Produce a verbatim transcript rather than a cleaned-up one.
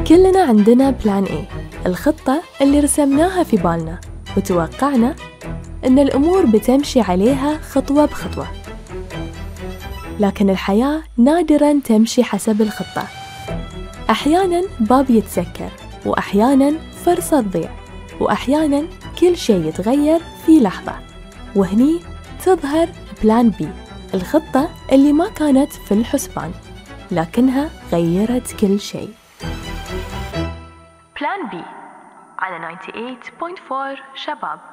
كلنا عندنا بلان إيه، الخطة اللي رسمناها في بالنا وتوقعنا إن الأمور بتمشي عليها خطوة بخطوة. لكن الحياة نادراً تمشي حسب الخطة. أحياناً باب يتسكر، وأحياناً فرصة تضيع، وأحياناً كل شيء يتغير في لحظة. وهني تظهر بلان بي، الخطة اللي ما كانت في الحسبان لكنها غيرت كل شيء. بلان بي على تسعة وتسعين فاصلة أربعة شباب.